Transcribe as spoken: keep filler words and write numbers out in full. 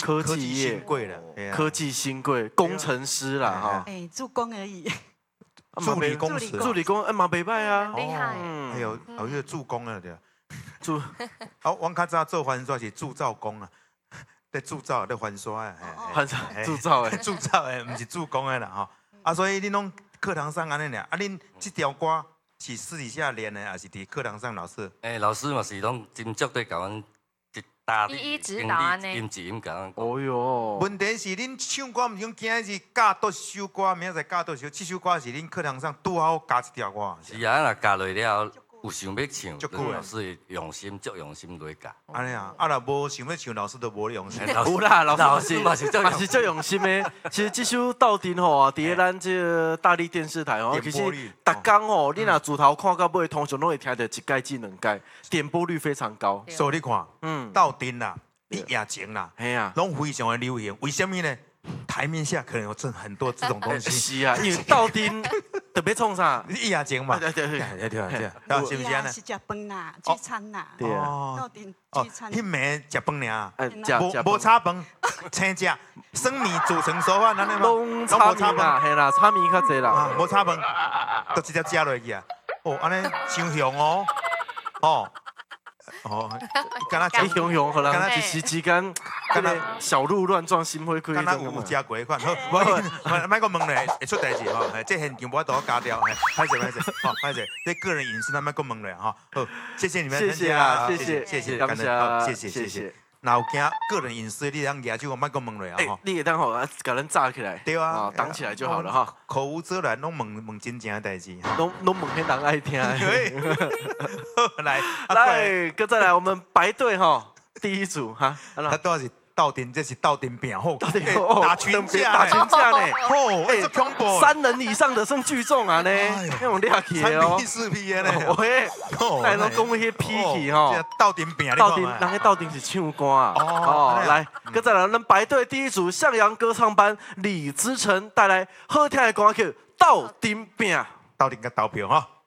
科科技业新贵了， 科技新贵，工程师啦哈。 哎，助攻而已。 助理工程， 助理工，哎，嘛袂歹啊， 厉害。 还有还有助攻了对。 助， 啊，我较早做翻刷是铸造工啊，在铸造在翻刷啊， 翻刷铸造诶， 铸造诶，唔是助攻诶啦吼。啊，所以恁拢课堂上安尼俩，啊，恁这条歌是私底下练的，还是伫课堂上老师？ 诶，老师嘛是拢真足对甲阮一打一一指导安尼， 音指音甲阮。 哦哟， 问题是恁唱歌毋是讲今日是教多首歌，明仔载教多首，这首歌是恁课堂上拄好加一条歌。 是啊，若教落了。有想要唱， 足久老师用心，足用心来教。 安尼啊，啊若无想要唱，老师都无用心。 有啦，老师嘛是嘛是足用心的。其实这首斗阵吼啊，伫咱这个大力电视台吼，其实逐工吼，你若自头看到尾，通常拢会听到一届至两届，点播率非常高。 所以你看，嗯，斗阵啦，你夜情啦， 系啊， 拢非常的流行。为什么呢？台面下可能有这很多这种东西。 是啊，因为斗阵特别创啥？ 一夜情嘛。 对对对对对对，啊，是不是安尼？ 是食饭啦，聚餐啦。 对啊。 斗阵聚餐。 迄暝食饭尔， 无无炒饭，青食生米煮成熟饭，安尼嘛。 拢炒米啦，系啦，炒米较济啦。 无炒饭，都直接食落去啊。哦，安尼伤香哦，哦。哦， 敢若真雄雄，可能一时之间，敢若小鹿乱撞，心灰灰。 敢若有食过款，好，莫莫个问咧，会出代志吼，这现金我都要加掉，歹势歹势，好歹势，这个人隐私咱莫个问咧哈，好，谢谢你们， 谢谢啦，谢谢谢谢， 感谢， 谢谢谢谢。若有惊个人隐私，你当举手，莫个问咧啊！ 你也当好，甲咱炸起来， 对啊， 挡起来就好了哈。 口无遮拦，拢问问真正的代志， 拢拢问迄人爱听。 来来，搁再来，我们白队哈，第一组哈， 他都是斗阵，这是斗阵饼后， 斗阵打群架， 打群架呢， 哦，哎，这恐怖， 三人以上的算聚众啊呢，那种厉害的哦， 三 P 四 P 的呢， 喂，哎，拢讲迄痞气吼， 斗阵饼， 斗阵，人迄斗阵是唱歌啊，哦，来，搁再来，咱白队第一组向阳歌唱班李之成带来好听的歌曲《斗阵饼》， 斗阵甲投票哈。